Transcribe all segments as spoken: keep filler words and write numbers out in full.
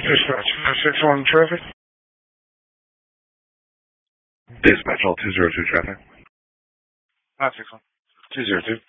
Dispatch five six one traffic. Dispatch all two zero two traffic. five six one. two zero two.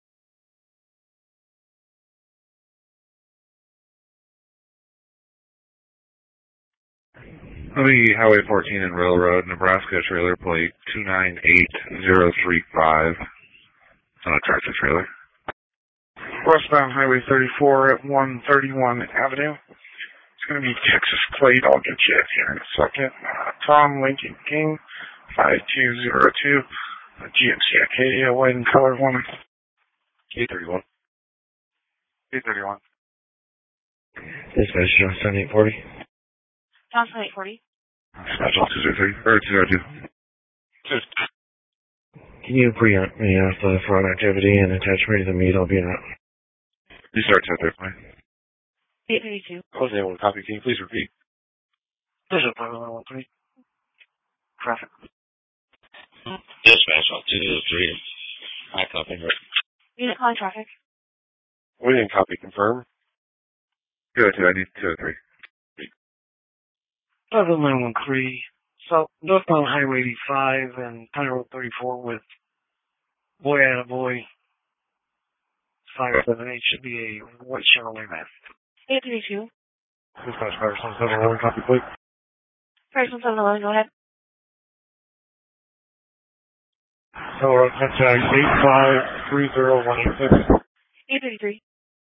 The Highway fourteen and Railroad, Nebraska trailer plate two nine eight zero three five. It's on a tractor trailer. Westbound Highway thirty-four at one thirty-one Avenue. It's going to be Texas plate. I'll get you here in a second. Uh, Tom Lincoln King, five two zero two. Uh, G M C Acadia, white and color one. eight thirty-one. eight thirty-one. Dispatch Johnstown eight forty. Johnstown eight forty. Dispatch all two zero three, or two zero two. Can you preempt me off the fraud activity and attach me to the meet? I'll be in route. You start to there, fine. eight thirty-two. Jose, one copy. Can you please repeat? Bishop five one one three. Traffic. Dispatch all two zero three. I copy. Unit calling traffic. We didn't copy. Confirm. two oh two. I need two oh three. five one one three. So, northbound Highway eighty-five and County Road thirty-four with boy and a boy. five seven eight should be a white Chevrolet van. eight thirty-two. Dispatch Patterson seven one, copy plate. Person seven eleven, go ahead. Hello, contact eight five three zero one eight six. eight thirty-three.